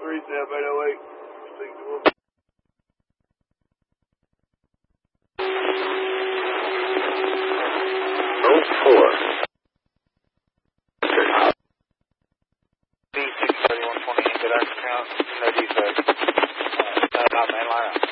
3, South 808. Speak to him. Road 4. B63128, good afternoon. No defect. Not mainline.